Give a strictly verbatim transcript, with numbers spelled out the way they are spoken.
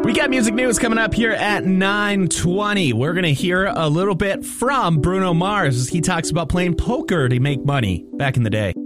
We got music news coming up here at nine twenty. We're going to hear a little bit from Bruno Mars as he talks about playing poker to make money back in the day.